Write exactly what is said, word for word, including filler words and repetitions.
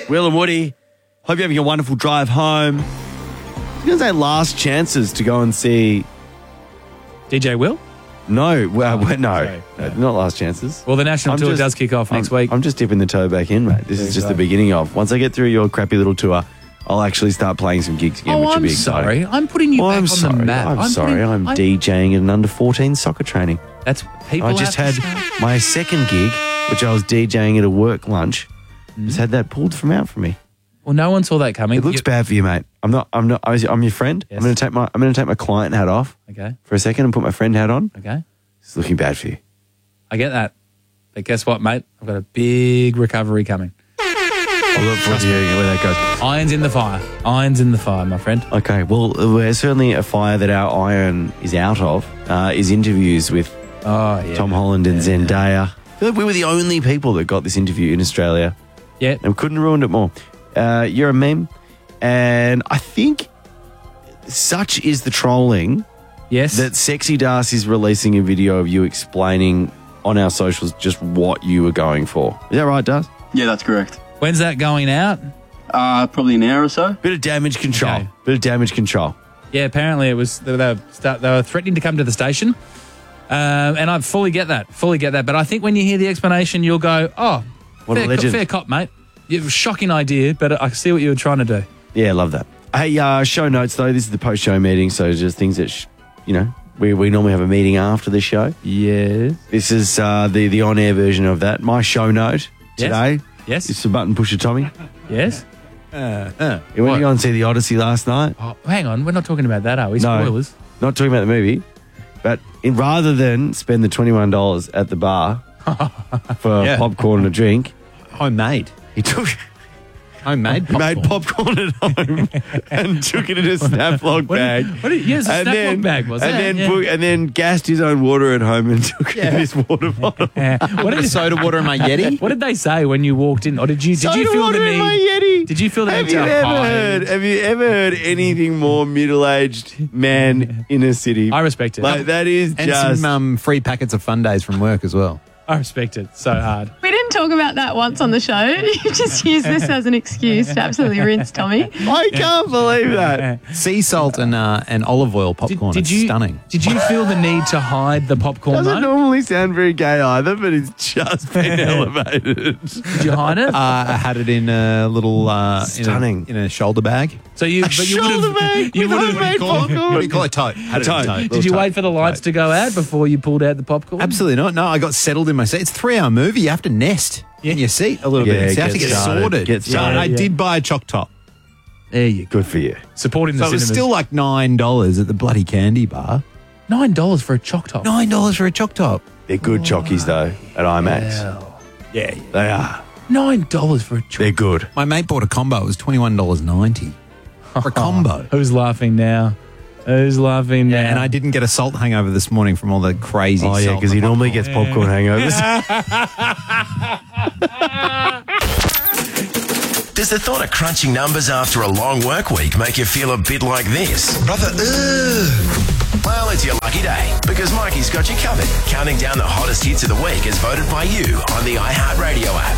Will and Woody, hope you're having a wonderful drive home. I was going to say last chances to go and see... D J Will? No, well, Oh, no, sorry. no, not last chances. Well, the national I'm tour just- does kick off next I'm, week. I'm just dipping the toe back in, mate. This There is you just go. the beginning of. Once I get through your crappy little tour, I'll actually start playing some gigs again, oh, which will I'm be exciting. sorry. I'm putting you Well, back I'm on sorry. the map. I'm, sorry. putting- I'm I- DJing at an under fourteen soccer training. That's people. I just have had to start- my second gig, which I was DJing at a work lunch. Mm. Just had that pulled from out from me. Well, no one saw that coming. It looks You- bad for you, mate. I'm not. I'm not. I'm your friend. Yes. I'm going to take my. I'm going to take my client hat off Okay. for a second and put my friend hat on. Okay. It's looking bad for you. I get that. But guess what, mate? I've got a big recovery coming. I'll look forward to hearing where that goes. Irons in the fire. Irons in the fire, my friend. Okay, well, we're certainly a fire that our iron is out of uh, is interviews with Oh, yeah. Tom Holland and Zendaya. I feel like we were the only people that got this interview in Australia, Yeah. and we couldn't have ruined it more. Uh, you're a meme, and I think such is the trolling Yes. that Sexy Darcy is releasing a video of you explaining on our socials just what you were going for. Is that right, Darcy? Yeah, that's correct. When's that going out? Uh, probably an hour or so. Bit of damage control. Okay. Bit of damage control. Yeah, apparently it was they were, start, they were threatening to come to the station, um, and I fully get that, fully get that. But I think when you hear the explanation, you'll go, "Oh, What a fair, legend. fair cop, mate. You have a shocking idea, but I see what you were trying to do." Yeah, love that. Hey, uh, show notes though. This is the post-show meeting, so just things that sh- you know we we normally have a meeting after the show. Yes. This is uh, the the on-air version of that. My show note Yes. today. Yes. It's the button pusher Tommy. Yes. Uh, uh, you What? went to go and see the Odyssey last night. Oh, hang on, we're not talking about that, are we? No. Spoilers. Not talking about the movie, but in, rather than spend the twenty-one dollars at the bar for Yeah. popcorn and a drink, Homemade. he took Homemade he made popcorn at home and took it in a Snaplock What bag. did- what did- yes, a and Snaplock then, bag, was and it? Then Yeah. book- and then gassed his own water at home and took it in his water bottle. Uh, what What did a soda water in my Yeti. What did they say when you walked in, or did you did Soda you feel water the in need? my Yeti. Did you feel the Have need you to ever hide? heard? Have you ever heard anything more middle-aged man in a city? I respect it. Like that is And just. some um, free packets of fun days from work as well. I respect it so hard. We didn't talk about that once on the show. You just use this as an excuse to absolutely rinse Tommy. I can't believe that. Sea salt and uh, and olive oil popcorn. Did, did it's you stunning. Did you feel the need to hide the popcorn? Doesn't though? normally sound very gay either, but it's just been elevated. Did you hide it? Uh, I had it in a little uh, Stunning. in a, in a shoulder bag. so you, but you would Shoulder have. bag You with would homemade have. popcorn. What do you call it? Tote. Had it in Tote. a tote. Little Did you tote. wait for the lights to go out before you pulled out the popcorn? Absolutely not. No, I got settled in my seat. It's a three-hour movie. You have to nest in your seat a little Yeah, bit. So you have to get get started. sorted. Get Yeah, started. I Yeah. did buy a choc top. There you go. Good for you. Supporting the So it was cinemas. still like nine dollars at the bloody candy bar. nine dollars for a choc top. Nine dollars for a choc top. They're good jockeys though at IMAX. Hell. Yeah. They are. Nine dollars for a choc. They're good. My mate bought a combo. It was twenty-one dollars ninety for a combo. Who's laughing now? Who's laughing now? Yeah, and I didn't get a salt hangover this morning from all the crazy. Oh yeah, salt because in he the normally popcorn. gets popcorn hangovers. Does the thought of crunching numbers after a long work week make you feel a bit like this? Brother, ugh. Well, it's your lucky day, because Mikey's got you covered. Counting down the hottest hits of the week as voted by you on the iHeartRadio app.